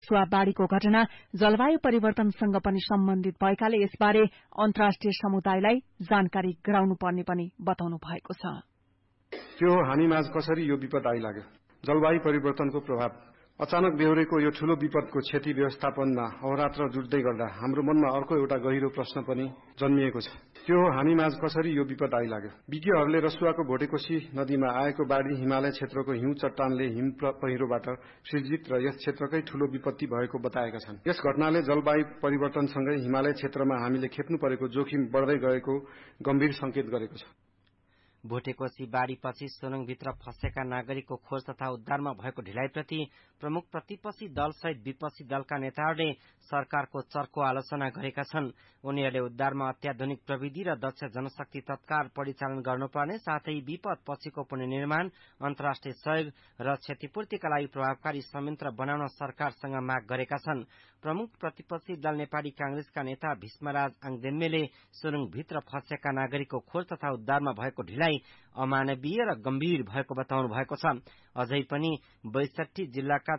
बाढ़ीको घटना जलवायु परिवर्तनसँग पनि सम्बन्धित भएकाले यसबारे अन्तर्राष्ट्रिय समुदायलाई जानकारी गराउनुपर्ने पनि बताउनु भएको छ। त्यो हामीमाझ कसरी यो विपद आइलाग्यो? जलवायु परिवर्तनको प्रभाव अचानक बेहोरेको यो ठूलो विपदको क्षति व्यवस्थापनमा अहोरात्र जुट्दै गर्दा हाम्रो मनमा अर्को एउटा गहिरो प्रश्न पनि जन्मिएको छ। त्यो हामीमाझ कसरी यो विपद आइलाग्यो? विज्ञहरूले रसुवाको भोटेकोशी नदीमा आएको बाढ़ी हिमालय क्षेत्रको हिउँ चट्टानले हिम पहिरोबाट सृजित र यस क्षेत्रकै ठूलो विपत्ति भएको बताएका छन्। यस घटनाले जलवायु परिवर्तनसँगै हिमालय क्षेत्रमा हामीले खेप्नु परेको जोखिम बढ्दै गएको गम्भीर संकेत गरेको छ। भोटेकोशी बाढ़ीपछि सुरुङभित्र फँसेका नागरिकको खोज तथा उद्धारमा भएको ढिलाइप्रति प्रमुख प्रतिपक्षी दलसहित विपक्षी दलका नेताहरूले सरकारको चर्को आलोचना गरेका छन्। उनीहरूले उद्धारमा अत्याधुनिक प्रविधि र दक्ष जनशक्ति तत्काल परिचालन गर्नुपर्ने साथै विपद पछिको पुनर्निर्माण, अन्तर्राष्ट्रिय सहयोग र क्षतिपूर्तिका लागि प्रभावकारी संयन्त्र बनाउन सरकारसँग माग गरेका छन्। प्रमुख प्रतिपक्षी दल नेपाली कांग्रेसका नेता भीष्मराज आङदेन्मेले सुरुङभित्र फँसेका नागरिकको खोज तथा उद्धारमा भएको ढिलाइ अमानवीय र गम्भीर भएको बताउनु भएको छ। अझै पनि 62 जिल्लाका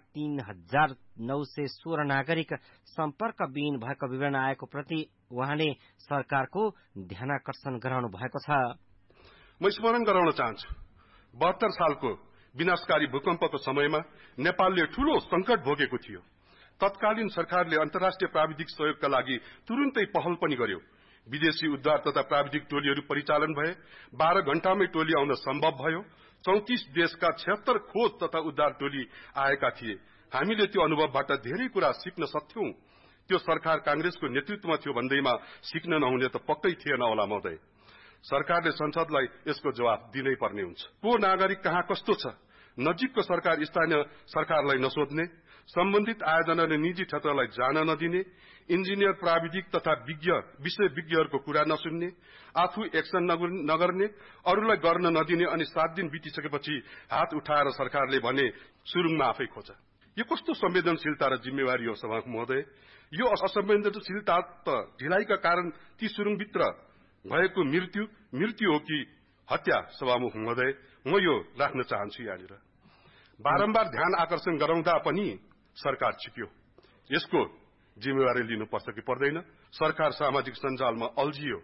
3916 नागरिक सम्पर्कविहीन भएको विवरण आएको प्रति उहाँले सरकारको ध्यानाकर्षण गराउनु भएको छ। म स्मरण गराउन चाहन्छु, 72 सालको विनाशकारी भूकम्पको समयमा नेपालले ठूलो संकट भोगेको थियो। तत्कालीन सरकारले अन्तर्राष्ट्रिय प्राविधिक सहयोगका लागि तुरुन्तै पहल पनि गर्यो। विदेशी उद्धार तथा प्राविधिक टोलीहरू परिचालन भए, 12 घण्टामै टोली आउन सम्भव भयो। 34 देशका 76 खोज तथा उद्धार टोली आएका थिए। हामीले त्यो अनुभवबाट धेरै कुरा सिक्न सक्थ्यौं। त्यो सरकार कांग्रेसको नेतृत्वमा थियो भन्दैमा सिक्न नहुने त पक्कै थिएन होला महोदय। सरकारले संसदलाई यसको जवाफ दिनै पर्ने हुन्छ। को नागरिक कहाँ कस्तो छ, नजिकको सरकार स्थानीय सरकारलाई नसोध्ने, सम्बन्धित आयोजनाले निजी क्षेत्रलाई जान नदिने, इन्जिनियर प्राविधिक तथा विषय विज्ञहरूको कुरा नसुन्ने, आफू एक्सन नगर्ने, अरूलाई गर्न नदिने अनि 7 दिन बितिसकेपछि हात उठाएर सरकारले भने सुरुङमा आफै खोज। यो कस्तो संवेदनशीलता र जिम्मेवारी हो सभामुख महोदय? यो असंवेदनशीलता त ढिलाइका कारण ती सुरुङभित्र भएको मृत्यु हो कि हत्या? सभामुख महोदय, म यो राख्न चाहन्छु यहाँनिर। बारम्बार ध्यान आकर्षण गराउँदा पनि सरकार छिप्यो। यसको जिम्मेवारी लिनुपर्छ कि पर्दैन? सरकार सामाजिक सञ्जालमा अल्झियो।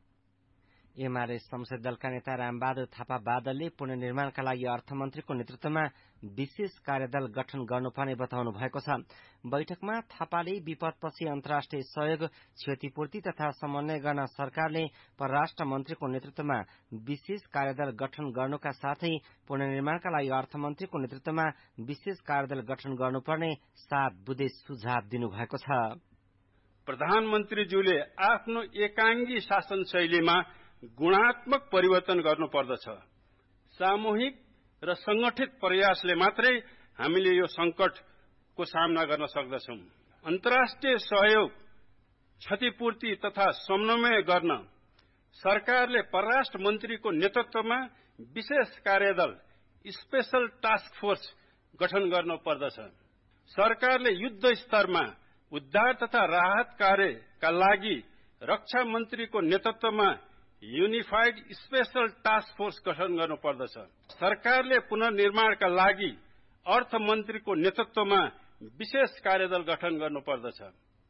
एमाले संसदीय दलका नेता रामबहादुर थापा बादलले पुनर्निर्माणका लागि अर्थमन्त्रीको नेतृत्वमा विशेष कार्यदल गठन गर्नुपर्ने बताउनु भएको छ। बैठकमा थापाले विपदपछि अन्तर्राष्ट्रिय सहयोग, क्षतिपूर्ति तथा समन्वय गर्न सरकारले परराष्ट्र मन्त्रीको नेतृत्वमा विशेष कार्यदल गठन गर्नुका साथै पुनर्निर्माणका लागि अर्थमन्त्रीको नेतृत्वमा विशेष कार्यदल गठन गर्नुपर्ने 7 बुँदे सुझाव दिनुभएको छ। प्रधानमन्त्रीज्यूले आफ्नो एकाङ्गी शासन शैलीमा गुणात्मक परिवर्तन गर्नुपर्दछ। सामूहिक र संगठित प्रयासले मात्रै हामीले यो संकटको सामना गर्न सक्दछौं। अन्तर्राष्ट्रिय सहयोग, क्षतिपूर्ति तथा समन्वय गर्न सरकारले परराष्ट्र मन्त्रीको नेतृत्वमा विशेष कार्यदल स्पेशल टास्क फोर्स गठन गर्नुपर्दछ। सरकारले युद्ध स्तरमा उद्धार तथा राहत कार्यका लागि रक्षा मन्त्रीको नेतृत्वमा युनिफाइड स्पेशल टास्क फोर्स गठन गर्नुपर्दछ। सरकारले पुनर्निर्माणका लागि अर्थमन्त्रीको नेतृत्वमा विशेष कार्यदल गठन गर्नुपर्दछ।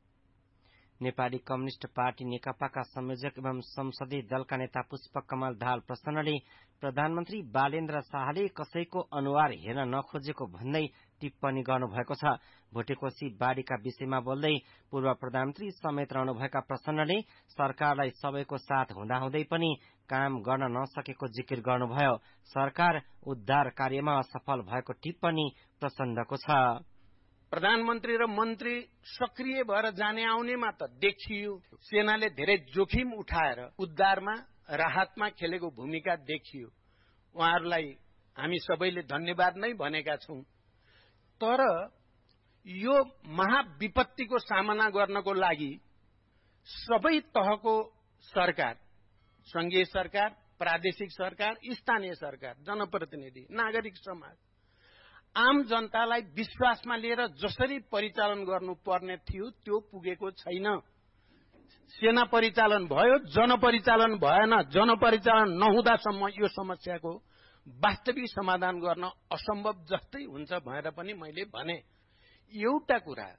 नेपाली कम्युनिष्ट पार्टी नेकपाका संयोजक एवं संसदीय दलका नेता पुष्पकमल दाहाल प्रचण्डले प्रधानमन्त्री बालेन्द्र शाहले कसैको अनुहार हेर्न नखोजेको भन्दै टिप्पणी गर्नुभएको छ। भोटेकोशी बाढ़ीका विषयमा बोल्दै पूर्व प्रधानमन्त्री समेत रहनुभएका प्रचण्डले सरकारलाई सबैको साथ हुँदाहुँदै पनि काम गर्न नसकेको जिकिर गर्नुभयो। सरकार उद्धार कार्यमा असफल भएको टिप्पणी प्रचण्डको छ। प्रधानमन्त्री र मन्त्री सक्रिय भएर जाने आउनेमा त देखियो। सेनाले धेरै जोखिम उठाएर उद्धारमा राहतमा खेलेको भूमिका देखियो। उहाँहरूलाई हामी सबैले धन्यवाद नै भनेका छौं। तर यो महाविपत्तिको सामना गर्नको लागि सबै तहको सरकार, संघीय सरकार, प्रादेशिक सरकार, स्थानीय सरकार, जनप्रतिनिधि, नागरिक समाज, आम जनतालाई विश्वासमा लिएर जसरी परिचालन गर्नुपर्ने थियो त्यो पुगेको छैन। सेना परिचालन भयो, जनपरिचालन भएन। जनपरिचालन नहुँदासम्म यो समस्याको वास्तविक समाधान गर्न असम्भव जस्तै हुन्छ भनेर पनि मैले भने। एउटा कुरा